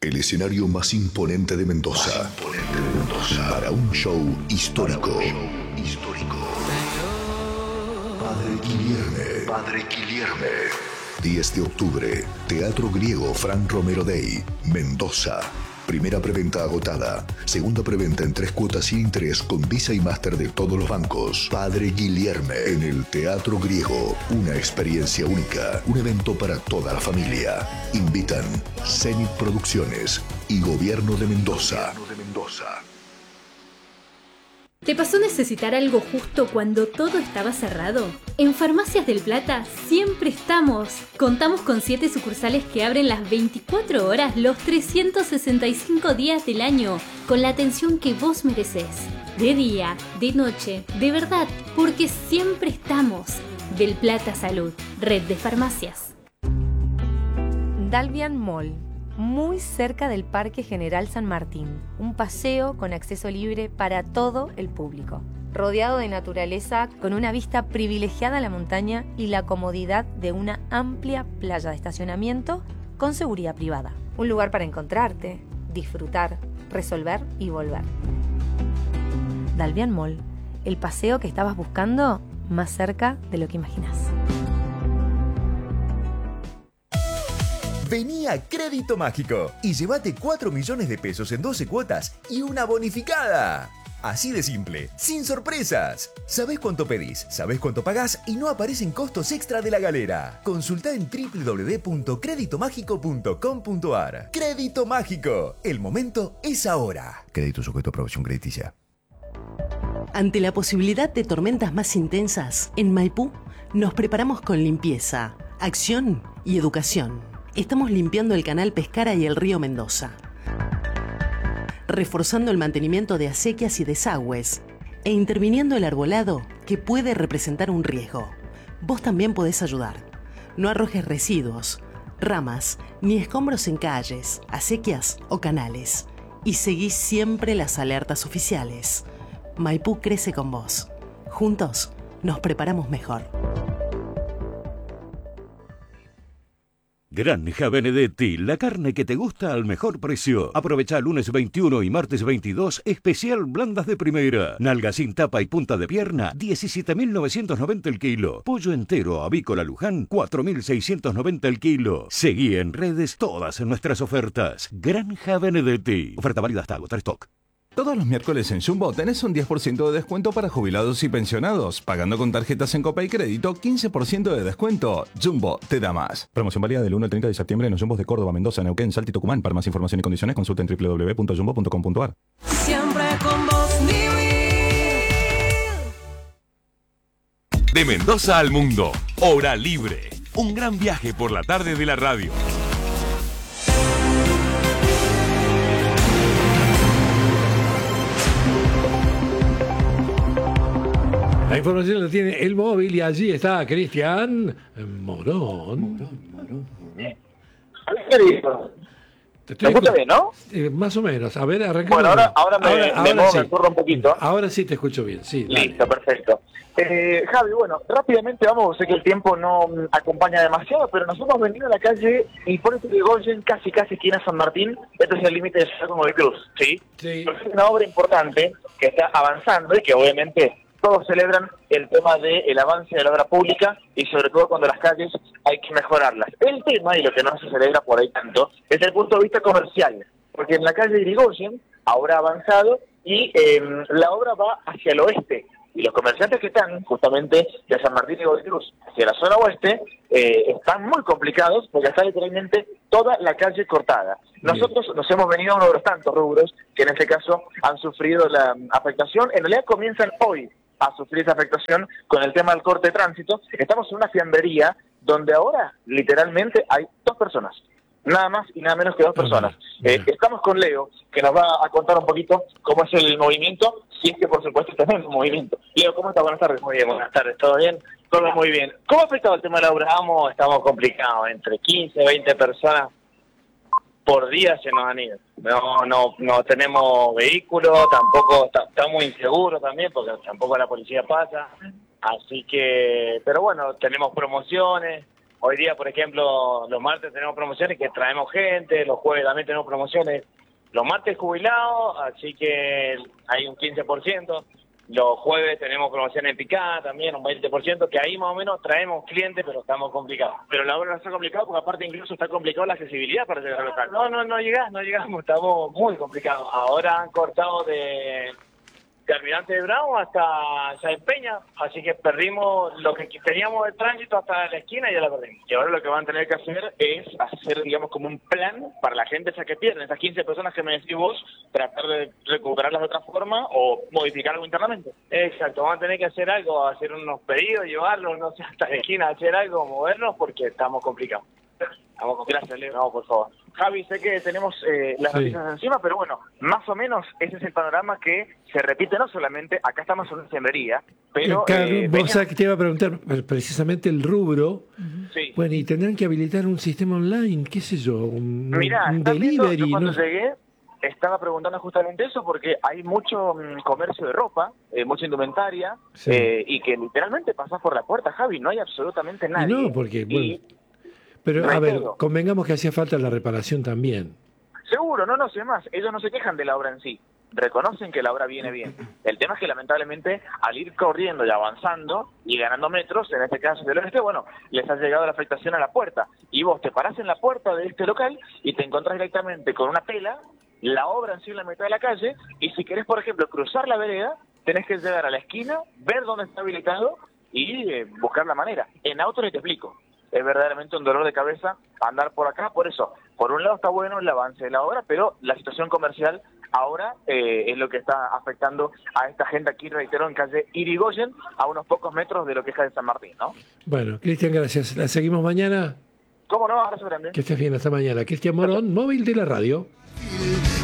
el escenario más imponente de Mendoza. Para un show histórico. Padre Guilherme. 10 de octubre, Teatro Griego Fran Romero Day, Mendoza. Primera preventa agotada. Segunda preventa en 3 cuotas sin interés con Visa y Master de todos los bancos. Padre Guilherme en el Teatro Griego. Una experiencia única. Un evento para toda la familia. Invitan Zenit Producciones y Gobierno de Mendoza. ¿Te pasó necesitar algo justo cuando todo estaba cerrado? En Farmacias del Plata siempre estamos. Contamos con 7 sucursales que abren las 24 horas los 365 días del año, con la atención que vos mereces. De día, de noche, de verdad, porque siempre estamos. Del Plata Salud, red de farmacias. Dalvian Mall, muy cerca del Parque General San Martín. Un paseo con acceso libre para todo el público. Rodeado de naturaleza, con una vista privilegiada a la montaña y la comodidad de una amplia playa de estacionamiento con seguridad privada. Un lugar para encontrarte, disfrutar, resolver y volver. Dalvian Mall, el paseo que estabas buscando más cerca de lo que imaginas. Vení a Crédito Mágico y llévate 4 millones de pesos en 12 cuotas y una bonificada. Así de simple, sin sorpresas. Sabés cuánto pedís, sabés cuánto pagás y no aparecen costos extra de la galera. Consultá en www.creditomágico.com.ar. Crédito Mágico, el momento es ahora. Crédito sujeto a aprobación crediticia. Ante la posibilidad de tormentas más intensas, en Maipú nos preparamos con limpieza, acción y educación. Estamos limpiando el canal Pescara y el río Mendoza, reforzando el mantenimiento de acequias y desagües e interviniendo el arbolado que puede representar un riesgo. Vos también podés ayudar. No arrojes residuos, ramas ni escombros en calles, acequias o canales. Y seguí siempre las alertas oficiales. Maipú crece con vos. Juntos nos preparamos mejor. Granja Benedetti, la carne que te gusta al mejor precio. Aprovecha lunes 21 y martes 22, especial blandas de primera. Nalga sin tapa y punta de pierna, 17.990 el kilo. Pollo entero avícola Luján, 4.690 el kilo. Seguí en redes todas nuestras ofertas. Granja Benedetti. Oferta válida hasta agotar stock. Todos los miércoles en Jumbo tenés un 10% de descuento para jubilados y pensionados. Pagando con tarjetas en Copa y Crédito, 15% de descuento. Jumbo te da más. Promoción válida del 1 al 30 de septiembre en los Jumbos de Córdoba, Mendoza, Neuquén, Salta y Tucumán. Para más información y condiciones consulta en www.jumbo.com.ar. Siempre con vos, De Mendoza al mundo, Hora Libre. Un gran viaje por la tarde de la radio. La información la tiene el móvil y allí está Cristian Morón. ¿Te escucha bien, no? Más o menos. A ver, arrancamos. Bueno, ahora me sí. corro un poquito. Ahora sí te escucho bien, sí. Listo, perfecto. Javi, bueno, rápidamente vamos, sé que el tiempo no acompaña demasiado, pero nos hemos venido a la calle Hipólito Yrigoyen, casi esquina San Martín. Este es el límite de Ciudad con Godoy Cruz, ¿sí? Sí. Es una obra importante que está avanzando y que obviamente todos celebran el tema del avance de la obra pública y sobre todo cuando las calles hay que mejorarlas. El tema, y lo que no se celebra por ahí tanto, es el punto de vista comercial, porque en la calle Yrigoyen ahora ha avanzado y la obra va hacia el oeste. Y los comerciantes que están justamente de San Martín y Godoy Cruz hacia la zona oeste están muy complicados porque está literalmente toda la calle cortada. Nosotros nos hemos venido a uno de los tantos rubros que en este caso han sufrido la afectación. En realidad comienzan hoy a sufrir esa afectación con el tema del corte de tránsito. Estamos en una fiambrería donde ahora literalmente hay 2 personas. Nada más y nada menos que 2 personas. Estamos con Leo, que nos va a contar un poquito cómo es el movimiento, si es que por supuesto tenemos un movimiento. Leo, ¿cómo estás? Buenas tardes. Muy bien, buenas tardes. ¿Todo bien? Todo muy bien. ¿Cómo ha afectado el tema de la obra? Estamos complicados. Entre 15 y 20 personas por día se nos han ido. No tenemos vehículos, tampoco estamos inseguros también, porque tampoco la policía pasa. Así que, pero bueno, tenemos promociones. Hoy día, por ejemplo, los martes tenemos promociones que traemos gente, los jueves también tenemos promociones. Los martes jubilados, así que hay un 15%. Los jueves tenemos promociones en picada también, un 20%, que ahí más o menos traemos clientes, pero estamos complicados. Pero la hora no está complicada porque aparte incluso está complicado la accesibilidad para llegar al local. No llegamos, estamos muy complicados. Ahora han cortado de Almirante de Bravo hasta Sáenz Peña, así que perdimos lo que teníamos de tránsito hasta la esquina y ya la perdimos. Y ahora lo que van a tener que hacer es hacer, digamos, como un plan para la gente esa que pierde, esas 15 personas que me decís vos, tratar de recuperarlas de otra forma o modificar algo internamente. Exacto, van a tener que hacer algo, hacer unos pedidos, llevarlos, no sé, hasta la esquina, hacer algo, movernos porque estamos complicados. Gracias, Leo. No, por favor. Javi, sé que tenemos las noticias encima, pero bueno, más o menos ese es el panorama que se repite no solamente, acá estamos en una sembrería, pero... vos sabés que te iba a preguntar precisamente el rubro. Sí. Bueno, y tendrán que habilitar un sistema online, qué sé yo, un delivery. Yo cuando ¿no? llegué estaba preguntando justamente eso porque hay mucho comercio de ropa, mucha indumentaria, y que literalmente pasás por la puerta, Javi, no hay absolutamente nadie. Y no, porque... Bueno, pero, a ver, convengamos que hacía falta la reparación también. Seguro, no, si además, ellos no se quejan de la obra en sí, reconocen que la obra viene bien. El tema es que lamentablemente, al ir corriendo y avanzando y ganando metros, en este caso del oeste, bueno, les ha llegado la afectación a la puerta. Y vos te parás en la puerta de este local y te encontrás directamente con una pela, la obra en sí en la mitad de la calle, y si querés, por ejemplo, cruzar la vereda, tenés que llegar a la esquina, ver dónde está habilitado y buscar la manera. En auto ni te explico. Es verdaderamente un dolor de cabeza andar por acá. Por eso, por un lado está bueno el avance de la obra, pero la situación comercial ahora es lo que está afectando a esta gente aquí, reitero, en calle Irigoyen, a unos pocos metros de lo que es calle San Martín, ¿no? Bueno, Cristian, gracias. ¿La seguimos mañana? ¿Cómo no? Abrazo grande. Que estés bien, hasta mañana. Cristian Morón, móvil de la radio.